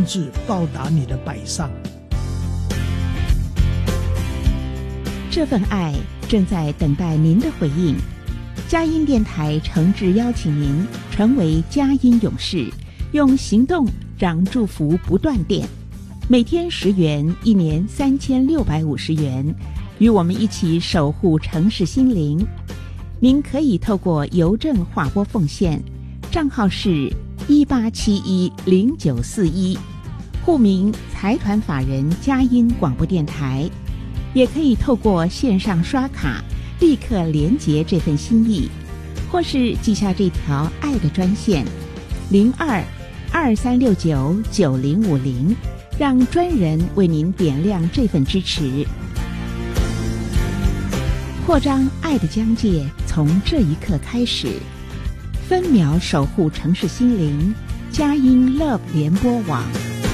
亲自报答你的百上。 这份爱正在等待您的回应。佳音电台诚挚邀请您成为佳音勇士，用行动让祝福不断电。每天10元，一年3650元，与我们一起守护城市心灵。您可以透过邮政划拨奉献，账号是18710941，户名财团法人佳音广播电台。也可以透过线上刷卡立刻连结这份心意，或是记下这条爱的专线0223699050，让专人为您点亮这份支持。扩张爱的疆界从这一刻开始，分秒守护城市心灵，佳音 Love 联播网。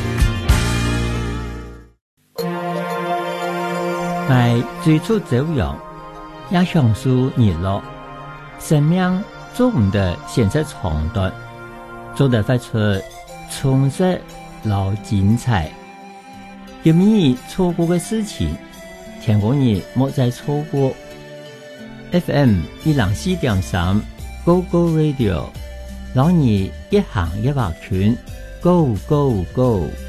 爱最初走样，也享受日落。生命总的显出长短，总得发出充实老精彩。有你错过的事情，天光你莫再错过。FM 104.3 Go Go Radio， 讓你一行一畫圈 Go Go Go。